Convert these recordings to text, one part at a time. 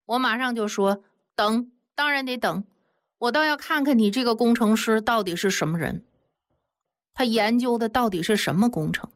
我马上就说等，当然得等，我倒要看看你这个工程师到底是什么人，他研究的到底是什么工程。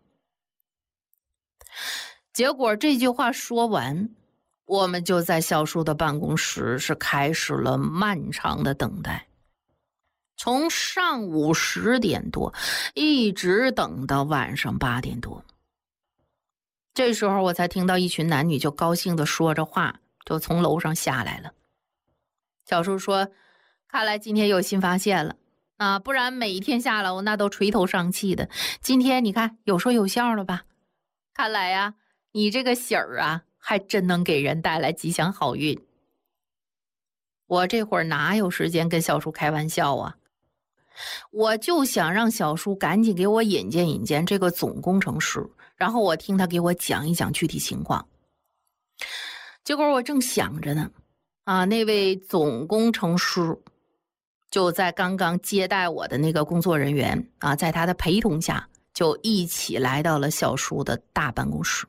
结果这句话说完，我们就在小叔的办公室是开始了漫长的等待，从上午10点多一直等到晚上8点多。这时候我才听到一群男女就高兴地说着话，就从楼上下来了。小叔说，看来今天有新发现了啊，不然每一天下楼那都垂头丧气的，今天你看有说有笑了吧？看来呀，你这个喜儿啊还真能给人带来吉祥好运。我这会儿哪有时间跟小叔开玩笑啊，我就想让小叔赶紧给我引荐这个总工程师，然后我听他给我讲一讲具体情况。结果我正想着呢，那位总工程师就在刚刚接待我的那个工作人员在他的陪同下，就一起来到了小叔的大办公室。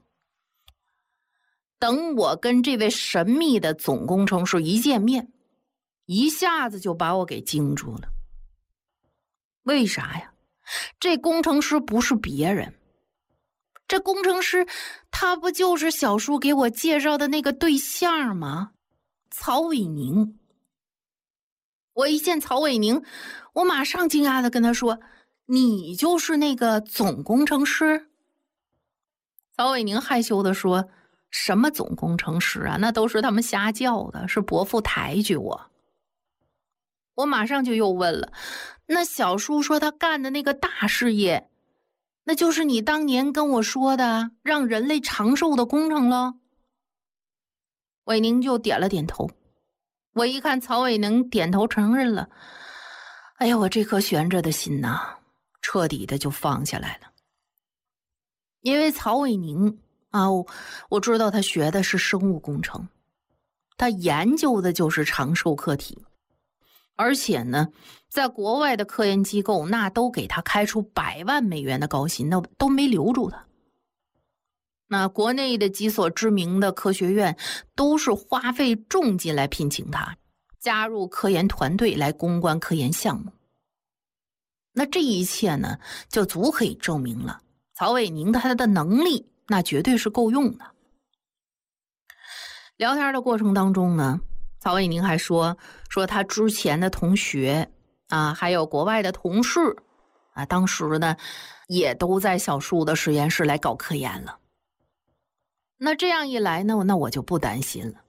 等我跟这位神秘的总工程师一见面，一下子就把我给惊住了。为啥呀？这工程师不是别人，这工程师他不就是小叔给我介绍的那个对象吗？曹伟宁。我一见曹伟宁，我马上惊讶地跟他说，你就是那个总工程师？曹伟宁害羞地说，什么总工程师啊，那都是他们瞎叫的，是伯父抬举我。我马上就又问了，那小叔说他干的那个大事业，那就是你当年跟我说的让人类长寿的工程咯？伟宁就点了点头。我一看曹伟宁点头承认了，哎呀，我这颗悬着的心呐，彻底的就放下来了。因为曹伟宁我知道他学的是生物工程，他研究的就是长寿课题，而且呢，在国外的科研机构那都给他开出100万美元的高薪，那都没留住他。那国内的几所知名的科学院都是花费重金来聘请他，加入科研团队来攻关科研项目。那这一切呢，就足可以证明了曹伟宁他的能力那绝对是够用的。聊天的过程当中呢，曹伟宁还说他之前的同学还有国外的同事当时呢也都在小叔的实验室来搞科研了。那这样一来呢，那我就不担心了。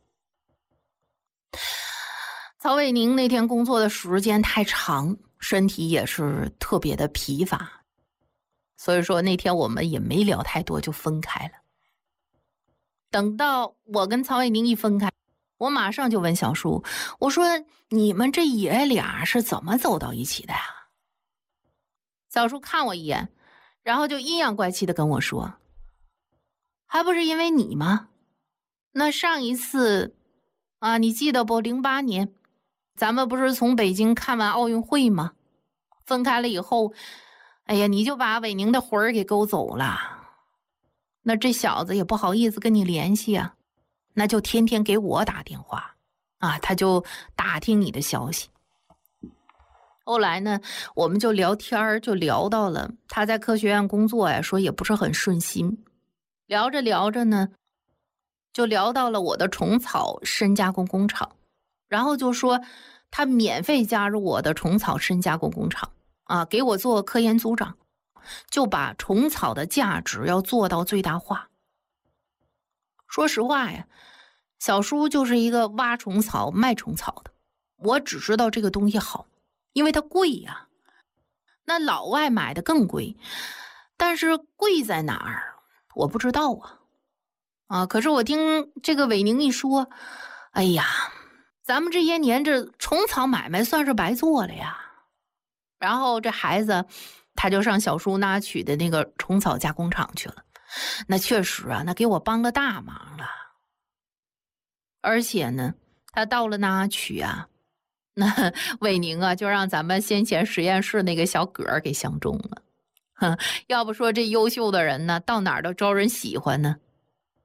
曹伟宁那天工作的时间太长，身体也是特别的疲乏，所以说那天我们也没聊太多就分开了。等到我跟曹伟宁一分开，我马上就问小叔，我说你们这爷俩是怎么走到一起的呀？小叔看我一眼，然后就阴阳怪气的跟我说，还不是因为你吗？那上一次你记得不？08年咱们不是从北京看完奥运会吗？分开了以后，哎呀，你就把伟宁的魂儿给勾走了。那这小子也不好意思跟你联系啊，那就天天给我打电话他就打听你的消息。后来呢，我们就聊天，就聊到了他在科学院工作呀，说也不是很顺心。聊着聊着呢，就聊到了我的虫草深加工工厂，然后就说他免费加入我的虫草深加工工厂给我做科研组长，就把虫草的价值要做到最大化。说实话呀，小叔就是一个挖虫草卖虫草的，我只知道这个东西好，因为它贵呀。那老外买的更贵，但是贵在哪儿我不知道可是我听这个伟宁一说，哎呀，咱们这些年这虫草买卖算是白做了呀。然后这孩子他就上小叔那取的那个虫草加工厂去了，那确实那给我帮了大忙了。而且呢，他到了那取那伟宁就让咱们先前实验室那个小葛给相中了。要不说这优秀的人呢，到哪儿都招人喜欢呢。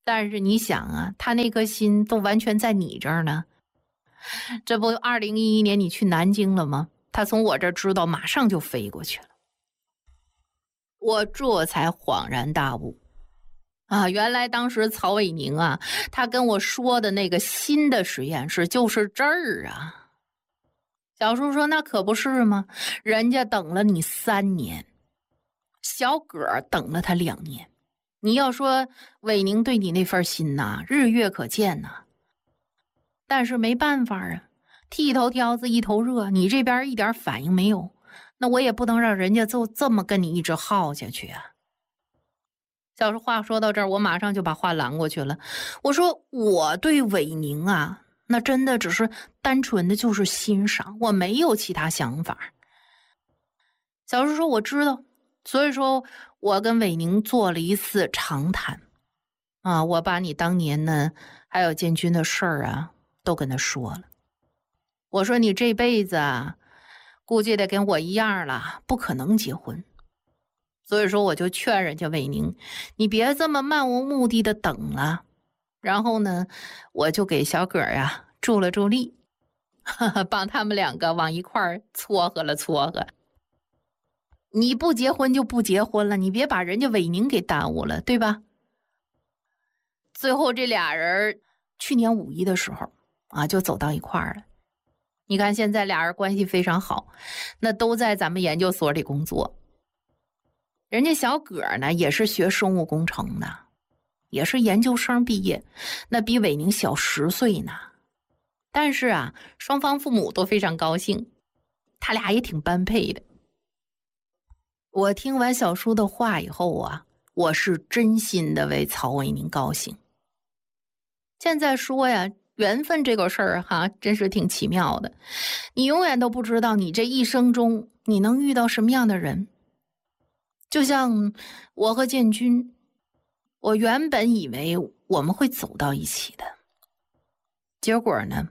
但是你想啊，他那颗心都完全在你这儿呢。这不2011年你去南京了吗？他从我这儿知道，马上就飞过去了。我这才恍然大悟啊，原来当时曹伟宁啊，他跟我说的那个新的实验室就是这儿啊。小叔说那可不是吗？人家等了你3年，小葛等了他2年。你要说伟宁对你那份心呐，日月可见呐。但是没办法啊，剃头挑子一头热，你这边一点反应没有，那我也不能让人家就这么跟你一直耗下去啊。小叔话说到这儿，我马上就把话拦过去了。我说我对伟宁啊，那真的只是单纯的就是欣赏，我没有其他想法。小叔说我知道，所以说我跟伟宁做了一次长谈啊，我把你当年呢还有建军的事儿啊都跟他说了。我说你这辈子啊，估计得跟我一样了，不可能结婚。所以说我就劝人家伟宁，你别这么漫无目的的等了。然后呢，我就给小葛呀助了助力，帮他们2个往一块儿撮合了撮合。你不结婚就不结婚了，你别把人家伟宁给耽误了，对吧？最后这俩人去年5一的时候啊，就走到一块儿了。你看现在俩人关系非常好，那都在咱们研究所里工作。人家小葛呢也是学生物工程的，也是研究生毕业，那比伟宁小10岁呢。但是啊，双方父母都非常高兴，他俩也挺般配的。我听完小叔的话以后啊，我是真心的为曹伟宁高兴。现在说呀，缘分这个事儿哈，真是挺奇妙的。你永远都不知道你这一生中你能遇到什么样的人。就像我和建军，我原本以为我们会走到一起的，结果呢，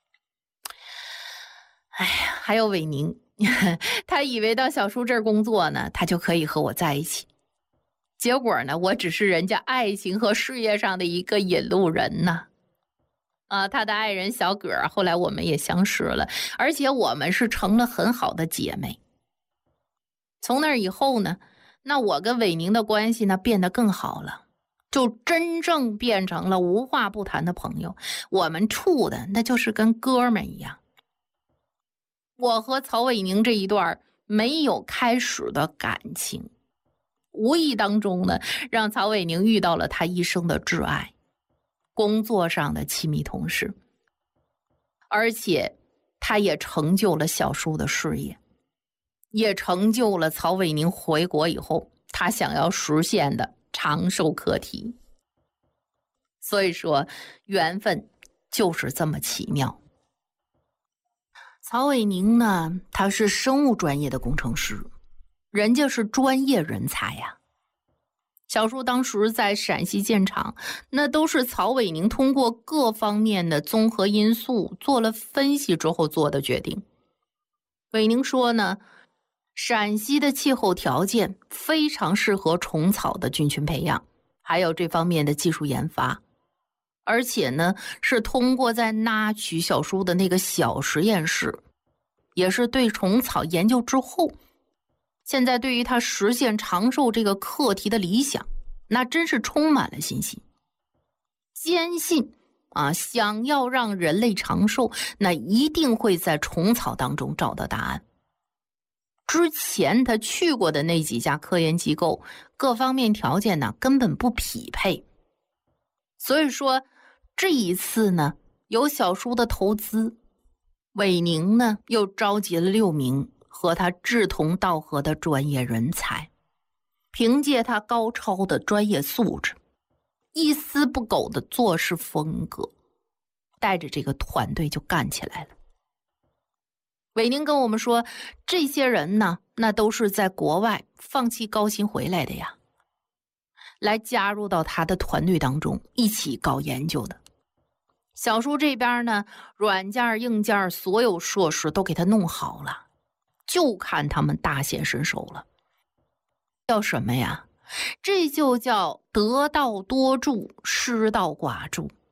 哎呀，还有伟宁，他以为到小叔这儿工作呢，他就可以和我在一起。结果呢，我只是人家爱情和事业上的一个引路人呢。啊，他的爱人小葛，后来我们也相识了，而且我们是成了很好的姐妹。从那以后呢，那我跟伟宁的关系呢变得更好了，就真正变成了无话不谈的朋友。我们处的那就是跟哥们一样。我和曹伟宁这一段没有开始的感情，无意当中呢，让曹伟宁遇到了他一生的挚爱，工作上的亲密同事，而且他也成就了小叔的事业，也成就了曹伟宁回国以后他想要实现的长寿课题。所以说缘分就是这么奇妙。曹伟宁呢，他是生物专业的工程师，人家是专业人才呀。小叔当时在陕西建厂，那都是曹伟宁通过各方面的综合因素做了分析之后做的决定。伟宁说呢，陕西的气候条件非常适合虫草的菌群培养，还有这方面的技术研发。而且呢，是通过在那曲小叔的那个小实验室，也是对虫草研究之后，现在对于他实现长寿这个课题的理想，那真是充满了信心。坚信啊，想要让人类长寿，那一定会在虫草当中找到答案。之前他去过的那几家科研机构，各方面条件呢根本不匹配。所以说这一次呢，有小叔的投资，伟宁呢又召集了6名和他志同道合的专业人才，凭借他高超的专业素质，一丝不苟的做事风格，带着这个团队就干起来了。伟宁跟我们说，这些人呢，那都是在国外放弃高薪回来的呀，来加入到他的团队当中一起搞研究的。小叔这边呢，软件硬件所有设施都给他弄好了，就看他们大显身手了。要什么呀？ 这就叫得道多助，失道寡助。